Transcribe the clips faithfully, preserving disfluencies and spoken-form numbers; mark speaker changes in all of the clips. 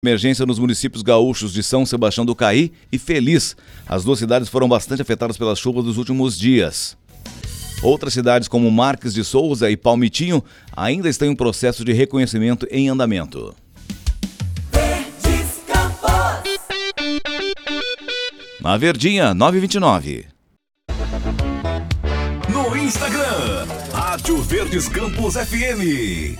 Speaker 1: Emergência nos municípios gaúchos de São Sebastião do Caí e Feliz. As duas cidades foram bastante afetadas pelas chuvas dos últimos dias. Outras cidades como Marques de Souza e Palmitinho ainda estão em processo de reconhecimento em andamento.
Speaker 2: Verdes Campos.
Speaker 1: Na Verdinha, nove e vinte e nove.
Speaker 3: No Instagram, Rádio Verdes Campos F M.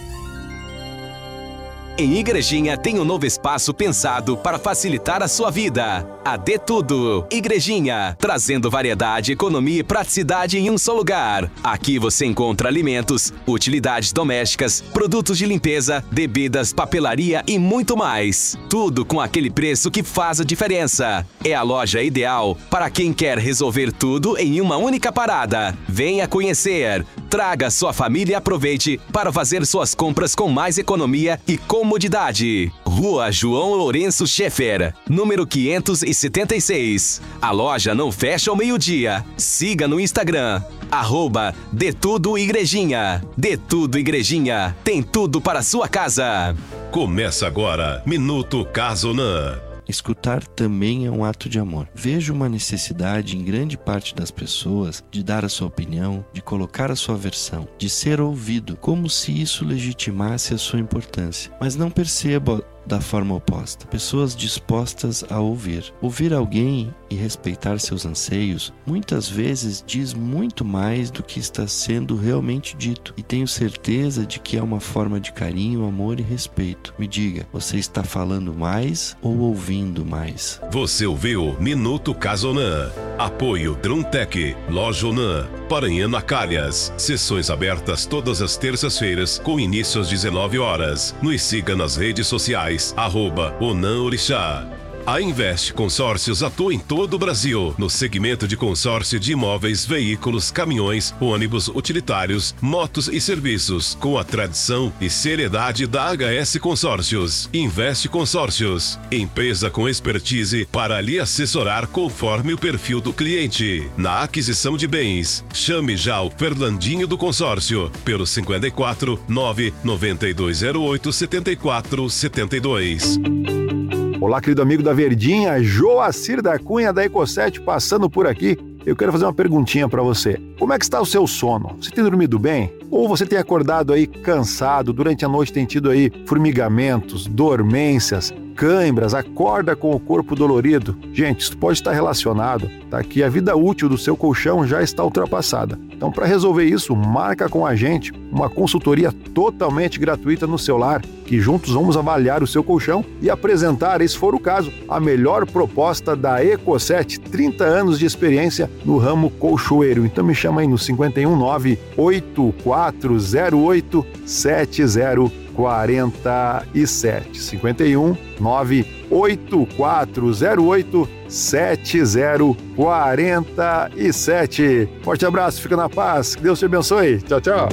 Speaker 4: Em Igrejinha tem um novo espaço pensado para facilitar a sua vida. A De Tudo Igrejinha, trazendo variedade, economia e praticidade em um só lugar. Aqui você encontra alimentos, utilidades domésticas, produtos de limpeza, bebidas, papelaria e muito mais. Tudo com aquele preço que faz a diferença. É a loja ideal para quem quer resolver tudo em uma única parada. Venha conhecer. Traga sua família e aproveite para fazer suas compras com mais economia e comodidade. Rua João Lourenço Schaeffer, número quinhentos e setenta e seis. A loja não fecha ao meio-dia. Siga no Instagram, arroba De Tudo Igrejinha. De Tudo Igrejinha, tem tudo para a sua casa.
Speaker 3: Começa agora, Minuto Casonan.
Speaker 5: Escutar também é um ato de amor. Vejo uma necessidade em grande parte das pessoas de dar a sua opinião, de colocar a sua versão, de ser ouvido, como se isso legitimasse a sua importância. Mas não percebo da forma oposta. Pessoas dispostas a ouvir. Ouvir alguém e respeitar seus anseios muitas vezes diz muito mais do que está sendo realmente dito. E tenho certeza de que é uma forma de carinho, amor e respeito. Me diga, você está falando mais ou ouvindo mais?
Speaker 3: Você ouviu Minuto Casonan. Apoio Druntec, Lojonan, Paranhana Calhas. Sessões abertas todas as terças-feiras com início às dezenove horas. Nos siga nas redes sociais. Arroba Onan Orixá. A Invest Consórcios atua em todo o Brasil, no segmento de consórcio de imóveis, veículos, caminhões, ônibus, utilitários, motos e serviços, com a tradição e seriedade da H S Consórcios. Invest Consórcios, empresa com expertise para lhe assessorar conforme o perfil do cliente. Na aquisição de bens, chame já o Fernandinho do Consórcio, pelo cinquenta e quatro, nove, noventa e dois zero oito, setenta e quatro, setenta e dois.
Speaker 6: Olá, querido amigo da Verdinha, Joacir da Cunha da Ecosete passando por aqui. Eu quero fazer uma perguntinha para você. Como é que está o seu sono? Você tem dormido bem? Ou você tem acordado aí cansado, durante a noite tem tido aí formigamentos, dormências, cãibras, acorda com o corpo dolorido? Gente, isso pode estar relacionado, tá? Que a vida útil do seu colchão já está ultrapassada. Então, para resolver isso, marca com a gente uma consultoria totalmente gratuita no seu lar, que juntos vamos avaliar o seu colchão e apresentar, se for o caso, a melhor proposta da Ecosete, trinta anos de experiência no ramo colchoeiro. Então me chama aí no cinquenta e um, nove, oito quatro zero oito, sete zero quatro sete. cinquenta e um, nove, oito quatro zero oito, sete zero quatro sete. Forte abraço, fica na paz, que Deus te abençoe. Tchau, tchau.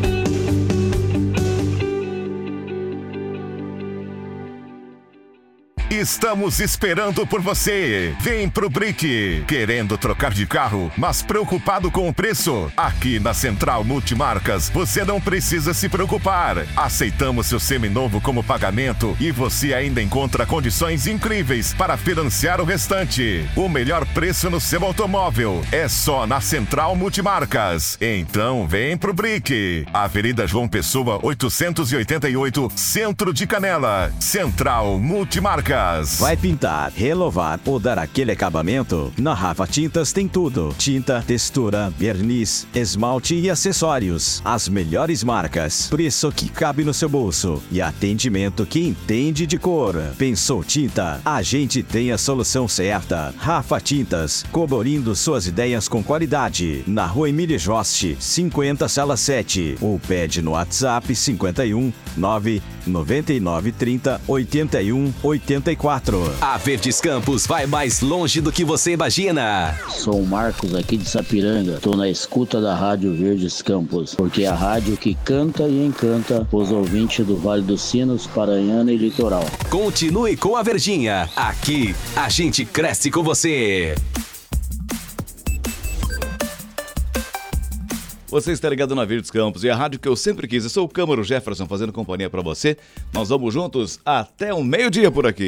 Speaker 7: Estamos esperando por você. Vem pro Brick. Querendo trocar de carro, mas preocupado com o preço? Aqui na Central Multimarcas, você não precisa se preocupar. Aceitamos seu seminovo como pagamento e você ainda encontra condições incríveis para financiar o restante. O melhor preço no seu automóvel é só na Central Multimarcas. Então vem pro Brick. Avenida João Pessoa, oitocentos e oitenta e oito, Centro de Canela. Central Multimarcas.
Speaker 8: Vai pintar, renovar ou dar aquele acabamento? Na Rafa Tintas tem tudo. Tinta, textura, verniz, esmalte e acessórios. As melhores marcas. Preço que cabe no seu bolso. E atendimento que entende de cor. Pensou tinta? A gente tem a solução certa. Rafa Tintas. Colorindo suas ideias com qualidade. Na Rua Emília Joste, cinquenta, sala sete. Ou pede no WhatsApp cinquenta e um, nove, noventa e nove, trinta, oitenta e um, oitenta e quatro.
Speaker 4: A Verdes Campos vai mais longe do que você imagina.
Speaker 9: Sou o Marcos aqui de Sapiranga. Estou na escuta da Rádio Verdes Campos, porque é a rádio que canta e encanta os ouvintes do Vale dos Sinos, Paranhana e Litoral.
Speaker 4: Continue com a Verdinha. Aqui a gente cresce com você.
Speaker 1: Você está ligado na Verdes Campos e a rádio que eu sempre quis. Eu sou o Câmaro Jefferson fazendo companhia para você. Nós vamos juntos até o meio-dia por aqui.